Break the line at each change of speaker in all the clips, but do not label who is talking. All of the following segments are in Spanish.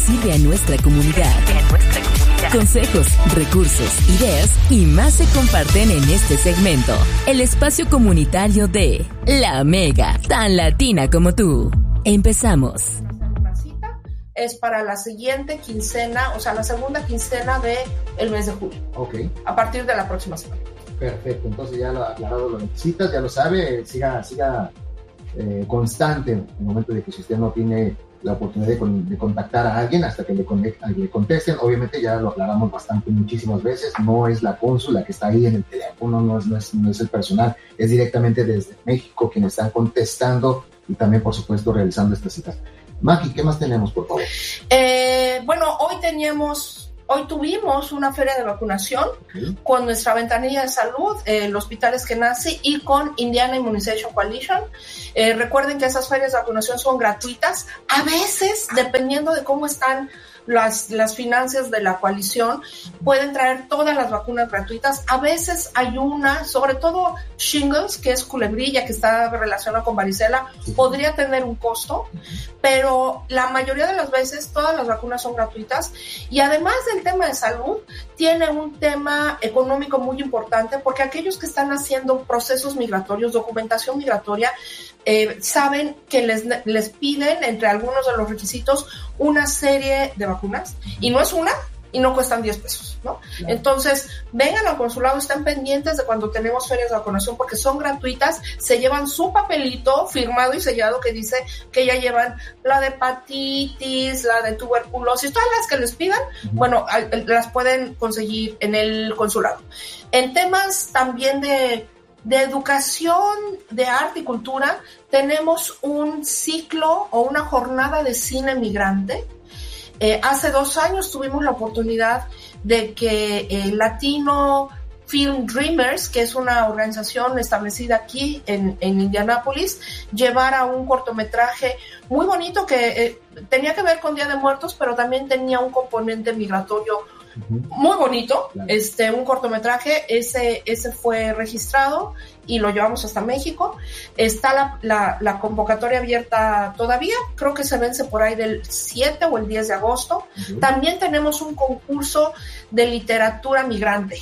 sirve a nuestra comunidad. Consejos, recursos, ideas y más se comparten en este segmento. El espacio comunitario de La Mega, tan latina como tú. Empezamos.
Una cita es para la siguiente quincena, o sea, la segunda quincena del mes de julio.
Ok.
A partir de la próxima semana.
Perfecto, entonces ya lo aclarado, lo necesitas, ya lo sabe, siga constante en el momento de que si usted no tiene la oportunidad de contactar a alguien hasta que le contesten. Obviamente ya lo aclaramos muchísimas veces, no es la cónsula que está ahí en el teléfono, no es el personal, es directamente desde México quienes están contestando y también por supuesto realizando estas citas. Maki, ¿qué más tenemos, por favor?
Bueno, hoy tuvimos una feria de vacunación con nuestra ventanilla de salud, el Hospital Eskenazi y con Indiana Immunization Coalition. Recuerden que esas ferias de vacunación son gratuitas. A veces, dependiendo de cómo están las finanzas de la coalición, pueden traer todas las vacunas gratuitas. A veces hay una, sobre todo shingles, que es culebrilla, que está relacionada con varicela, podría tener un costo, pero la mayoría de las veces todas las vacunas son gratuitas. Y además del tema de salud, tiene un tema económico muy importante, porque aquellos que están haciendo procesos migratorios, documentación migratoria, saben que les piden, entre algunos de los requisitos, una serie de vacunas, y no es una, y no cuestan 10 pesos, ¿no? Claro. Entonces, vengan al consulado, están pendientes de cuando tenemos ferias de vacunación, porque son gratuitas, se llevan su papelito firmado y sellado que dice que ya llevan la de hepatitis, la de tuberculosis, todas las que les pidan, bueno, las pueden conseguir en el consulado. En temas también de educación, de arte y cultura, tenemos un ciclo o una jornada de cine migrante. Hace 2 años tuvimos la oportunidad de que Latino Film Dreamers, que es una organización establecida aquí en Indianápolis, llevara un cortometraje muy bonito que tenía que ver con Día de Muertos, pero también tenía un componente migratorio muy bonito, claro. Un cortometraje, ese fue registrado y lo llevamos hasta México. Está la convocatoria abierta todavía, creo que se vence por ahí del 7 o el 10 de agosto. También tenemos un concurso de literatura migrante,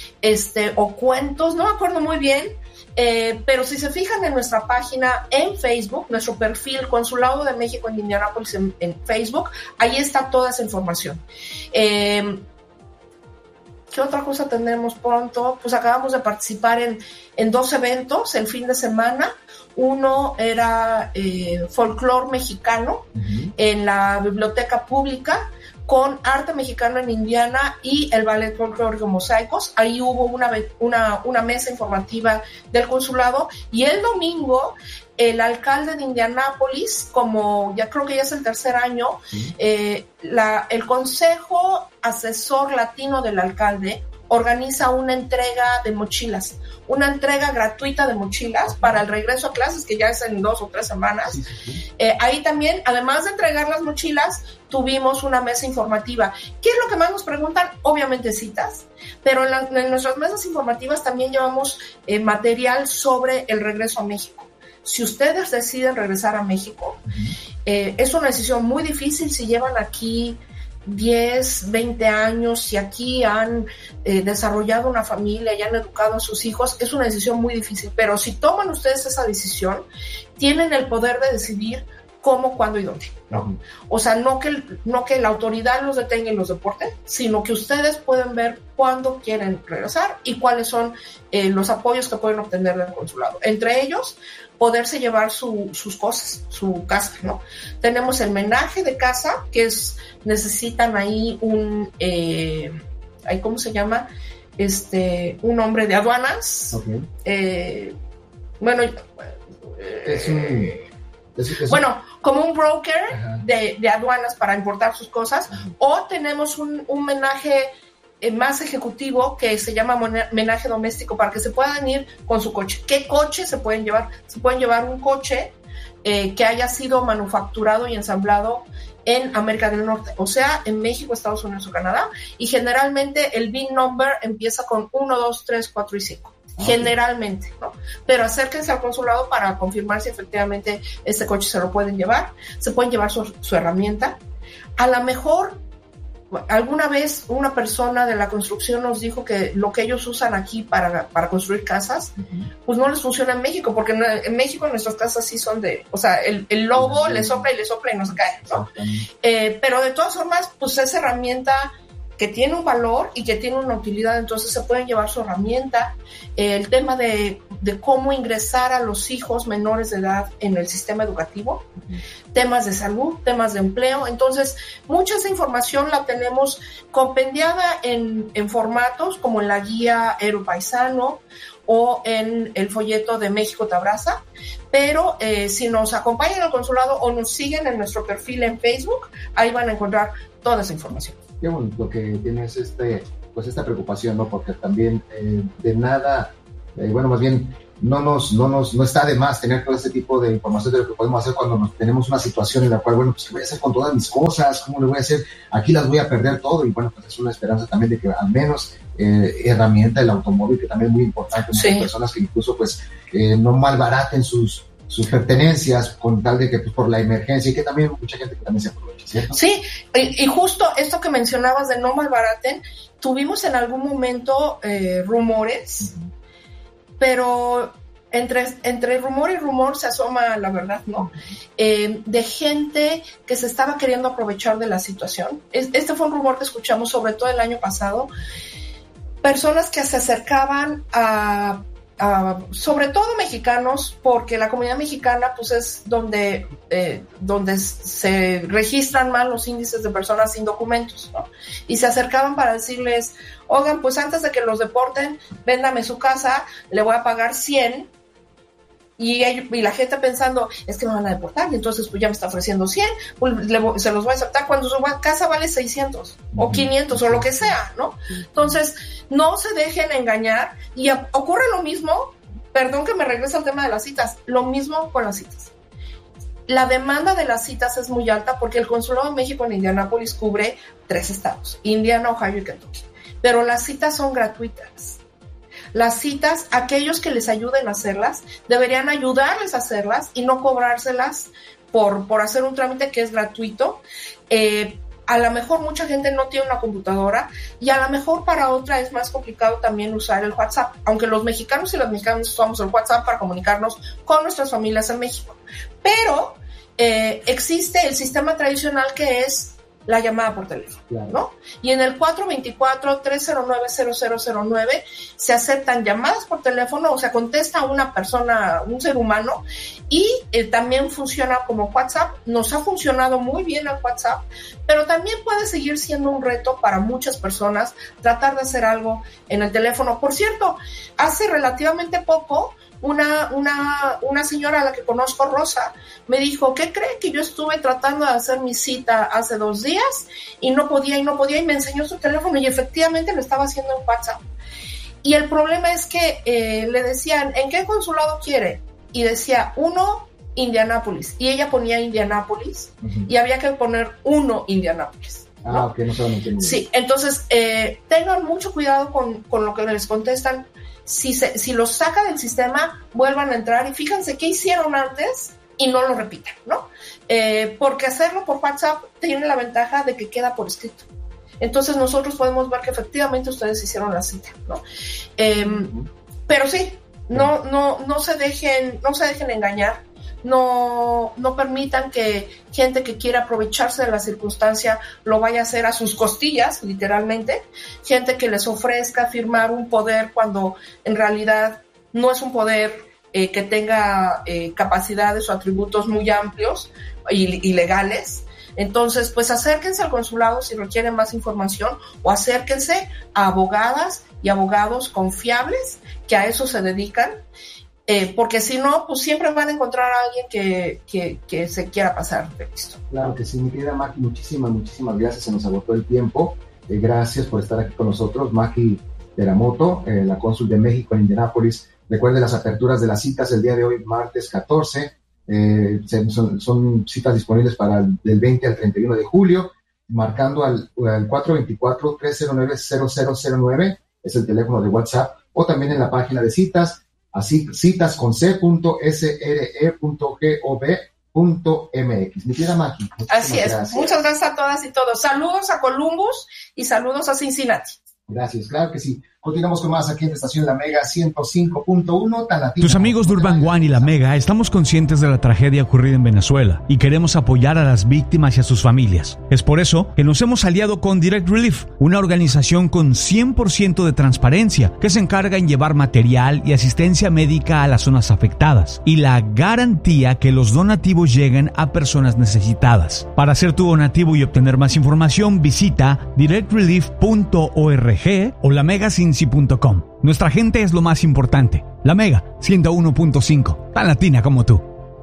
o cuentos, no me acuerdo muy bien, pero si se fijan en nuestra página en Facebook, nuestro perfil Consulado de México en Indianápolis en Facebook, ahí está toda esa información. ¿Qué otra cosa tenemos pronto? Pues acabamos de participar en 2 eventos el fin de semana. Uno era folclore mexicano en la biblioteca pública, con arte mexicano en Indiana y el ballet folclórico Mosaicos. Ahí hubo una mesa informativa del consulado, y el domingo el alcalde de Indianápolis, como ya creo que ya es el 3er año, el Consejo Asesor Latino del Alcalde organiza una entrega de mochilas, una entrega gratuita de mochilas para el regreso a clases, que ya es en 2 o 3 semanas. Ahí también, además de entregar las mochilas, tuvimos una mesa informativa. ¿Qué es lo que más nos preguntan? Obviamente citas, pero en nuestras mesas informativas también llevamos material sobre el regreso a México. Si ustedes deciden regresar a México, es una decisión muy difícil. Si llevan aquí 10, 20 años, si aquí han desarrollado una familia y han educado a sus hijos, es una decisión muy difícil. Pero si toman ustedes esa decisión, tienen el poder de decidir cómo, cuándo y dónde, ¿no? O sea, no que la autoridad los detenga y los deporte, sino que ustedes pueden ver cuándo quieren regresar y cuáles son los apoyos que pueden obtener del consulado. Entre ellos, poderse llevar sus cosas, su casa, ¿no? Tenemos el menaje de casa, necesitan ahí ¿cómo se llama? Un hombre de aduanas. Bueno, como un broker de aduanas para importar sus cosas. O tenemos un menaje más ejecutivo que se llama menaje doméstico, para que se puedan ir con su coche. ¿Qué coche se pueden llevar? Se pueden llevar un coche que haya sido manufacturado y ensamblado en América del Norte, o sea, en México, Estados Unidos o Canadá, y generalmente el VIN number empieza con 1, 2, 3, 4 y 5. Generalmente, ¿no? Pero acérquense al consulado para confirmar si efectivamente este coche se lo pueden llevar. Se pueden llevar su herramienta. A lo mejor alguna vez una persona de la construcción nos dijo que lo que ellos usan aquí para construir casas, pues no les funciona en México, porque en México nuestras casas sí son o sea, el lobo le sopla y no se cae, ¿no? Pero de todas formas, pues esa herramienta que tiene un valor y que tiene una utilidad, entonces se pueden llevar su herramienta. El tema de cómo ingresar a los hijos menores de edad en el sistema educativo, temas de salud, temas de empleo. Entonces, mucha esa información la tenemos compendiada en formatos como en la guía Aeropaisano o en el folleto de México te abraza, pero si nos acompañan al consulado o nos siguen en nuestro perfil en Facebook, ahí van a encontrar toda esa información.
Qué bonito que tienes esta preocupación, ¿no? Porque también de nada, más bien no está de más tener todo este tipo de información de lo que podemos hacer cuando tenemos una situación en la cual, pues, ¿qué voy a hacer con todas mis cosas? ¿Cómo le voy a hacer? Aquí las voy a perder todo, y pues es una esperanza también de que al menos herramienta el automóvil, que también es muy importante, muchas personas que incluso, pues, no malbaraten sus pertenencias con tal de que, pues, por la emergencia, y que también mucha gente que también se aprovecha, ¿cierto?
Sí, y justo esto que mencionabas de no malbaraten, tuvimos en algún momento rumores, pero entre rumor y rumor se asoma la verdad, ¿no? De gente que se estaba queriendo aprovechar de la situación. Este fue un rumor que escuchamos sobre todo el año pasado. Personas que se acercaban a sobre todo mexicanos, porque la comunidad mexicana pues es donde se registran más los índices de personas sin documentos, ¿no? Y se acercaban para decirles, oigan, pues antes de que los deporten, véndame su casa, le voy a pagar 100, y la gente pensando, es que me van a deportar, y entonces pues ya me está ofreciendo 100, pues se los voy a aceptar cuando su casa vale 600 o 500 o lo que sea, ¿no? Entonces, no se dejen engañar, y ocurre lo mismo, perdón que me regrese al tema de las citas, lo mismo con las citas. La demanda de las citas es muy alta porque el Consulado de México en Indianápolis cubre 3 estados, Indiana, Ohio y Kentucky, pero las citas son gratuitas. Las citas, aquellos que les ayuden a hacerlas, deberían ayudarles a hacerlas y no cobrárselas por hacer un trámite que es gratuito. A lo mejor mucha gente no tiene una computadora, y a lo mejor para otra es más complicado también usar el WhatsApp, aunque los mexicanos y las mexicanas usamos el WhatsApp para comunicarnos con nuestras familias en México. Pero existe el sistema tradicional que es la llamada por teléfono, claro, ¿no? Y en el 424-309-0009 se aceptan llamadas por teléfono, o sea, contesta una persona, un ser humano, y también funciona como WhatsApp. Nos ha funcionado muy bien el WhatsApp, pero también puede seguir siendo un reto para muchas personas tratar de hacer algo en el teléfono. Por cierto, hace relativamente poco, una señora a la que conozco, Rosa, me dijo, ¿qué cree? Que yo estuve tratando de hacer mi cita hace 2 días y no podía, y me enseñó su teléfono, y efectivamente lo estaba haciendo en WhatsApp. Y el problema es que le decían, ¿en qué consulado quiere? Y decía 1 Indianápolis, y ella ponía Indianápolis, y había que poner 1 Indianápolis, ¿no?
Ok, no solamente.
Sí, entonces tengan mucho cuidado con lo que les contestan. Si los saca del sistema, vuelvan a entrar y fíjense qué hicieron antes y no lo repitan, ¿no? Porque hacerlo por WhatsApp tiene la ventaja de que queda por escrito. Entonces nosotros podemos ver que efectivamente ustedes hicieron la cita, ¿no? Pero sí, no se dejen engañar. No permitan que gente que quiera aprovecharse de la circunstancia lo vaya a hacer a sus costillas, literalmente. Gente que les ofrezca firmar un poder cuando en realidad no es un poder que tenga capacidades o atributos muy amplios y legales. Entonces, pues acérquense al consulado si requieren más información, o acérquense a abogadas y abogados confiables que a eso se dedican. Porque si no, pues siempre van a encontrar a alguien que se quiera pasar de listo.
Claro que sí, mi querida Maki, muchísimas gracias, se nos agotó el tiempo. Gracias por estar aquí con nosotros, Maki Teramoto, la cónsul de México en Indianápolis. Recuerde las aperturas de las citas el día de hoy, martes 14, son citas disponibles para del 20 al 31 de julio, marcando al 424-309-0009, es el teléfono de WhatsApp, o también en la página de citas, así citas con c.sre.gov Mi querida Maki.
Así es. Gracias. Muchas gracias a todas y todos. Saludos a Columbus y saludos a Cincinnati.
Gracias, claro que sí. Continuamos con más aquí en la estación La Mega 105.1. Tan latina.
Tus amigos de Urban One y La Mega estamos conscientes de la tragedia ocurrida en Venezuela y queremos apoyar a las víctimas y a sus familias. Es por eso que nos hemos aliado con Direct Relief, una organización con 100% de transparencia que se encarga en llevar material y asistencia médica a las zonas afectadas y la garantía que los donativos lleguen a personas necesitadas. Para hacer tu donativo y obtener más información, visita directrelief.org o lamegacincy.com. Nuestra gente es lo más importante. La Mega 101.5, tan latina como tú.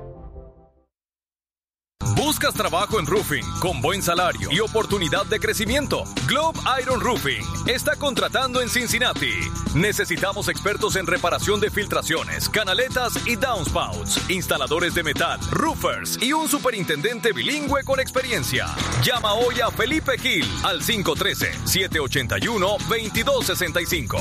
¿Buscas trabajo en roofing con buen salario y oportunidad de crecimiento? Globe Iron Roofing está contratando en Cincinnati. Necesitamos expertos en reparación de filtraciones, canaletas y downspouts, instaladores de metal, roofers y un superintendente bilingüe con experiencia. Llama hoy a Felipe Gil al 513-781-2265.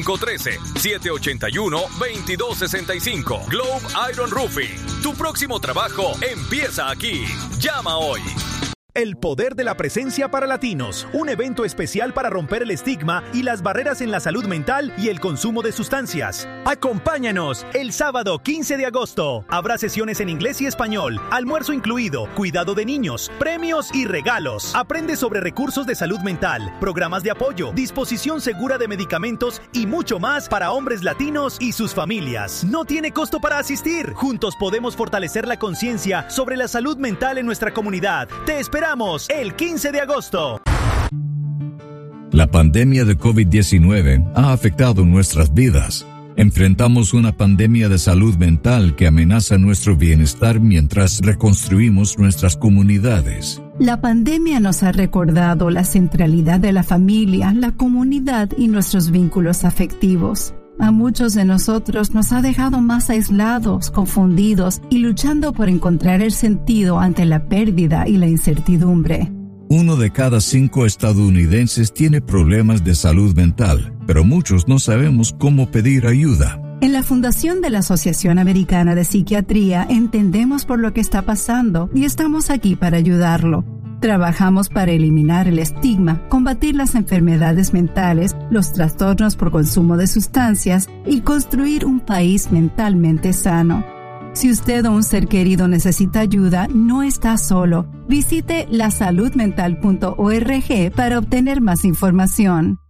513-781-2265. Globe Iron Roofing. Tu próximo trabajo empieza aquí. Llama hoy.
El poder de la presencia para latinos, un evento especial para romper el estigma y las barreras en la salud mental y el consumo de sustancias. Acompáñanos el sábado 15 de agosto. Habrá sesiones en inglés y español, almuerzo incluido, cuidado de niños, premios y regalos. Aprende sobre recursos de salud mental, programas de apoyo, disposición segura de medicamentos y mucho más para hombres latinos y sus familias. No tiene costo para asistir. Juntos podemos fortalecer la conciencia sobre la salud mental en nuestra comunidad. Te esperamos el 15 de agosto.
La pandemia de COVID-19 ha afectado nuestras vidas. Enfrentamos una pandemia de salud mental que amenaza nuestro bienestar mientras reconstruimos nuestras comunidades.
La pandemia nos ha recordado la centralidad de la familia, la comunidad y nuestros vínculos afectivos. A muchos de nosotros nos ha dejado más aislados, confundidos y luchando por encontrar el sentido ante la pérdida y la incertidumbre.
1 de cada 5 estadounidenses tiene problemas de salud mental, pero muchos no sabemos cómo pedir ayuda.
En la Fundación de la Asociación Americana de Psiquiatría entendemos por lo que está pasando y estamos aquí para ayudarlo. Trabajamos para eliminar el estigma, combatir las enfermedades mentales, los trastornos por consumo de sustancias y construir un país mentalmente sano. Si usted o un ser querido necesita ayuda, no está solo. Visite lasaludmental.org para obtener más información.